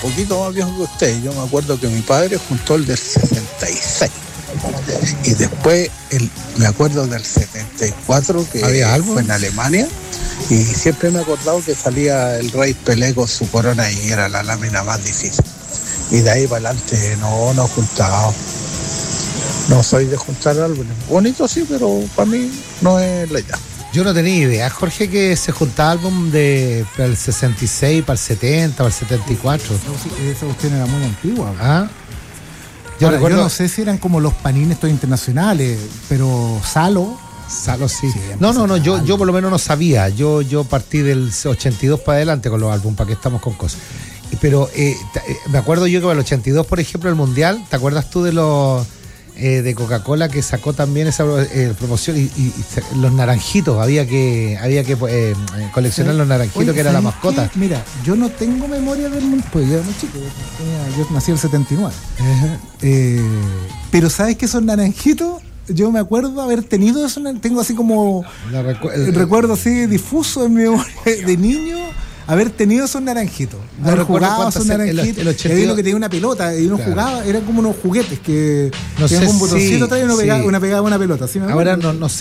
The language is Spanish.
poquito más viejo que usted. Yo me acuerdo que mi padre juntó el del 66. Y después me acuerdo del 74 que fue en Alemania. Y siempre me he acordado que salía el Rey Pelé con su corona y era la lámina más difícil. Y de ahí para adelante no he juntado. No soy de juntar álbumes. Bonito sí, pero para mí no es la idea. Yo no tenía idea, Jorge, que se juntaba álbum para el 66, para el 70, para el 74. No, sí, esa cuestión era muy antigua. ¿Ah? Yo no sé si eran como los panines estos internacionales, pero Salo sí. No, yo por lo menos no sabía. Yo partí del 82 para adelante con los álbumes, para que estamos con cosas. Pero me acuerdo yo que para el 82, por ejemplo, el Mundial, ¿te acuerdas tú de los de Coca-Cola que sacó también esa promoción y los naranjitos? Había que coleccionar los naranjitos. Oye, que era la mascota. Mira, yo no tengo memoria del Mundial, pues yo era muy chico. Yo nací en el 79. Pero ¿sabes qué son naranjitos? Yo me acuerdo haber tenido eso, tengo así como el recuerdo así difuso en mi memoria de niño, haber tenido esos naranjitos, haber jugado esos naranjitos. Había uno que tenía una pelota y uno jugaba, eran como unos juguetes que tenían un botoncito atrás y uno pegaba una pelota. ¿Sí? Ahora no sé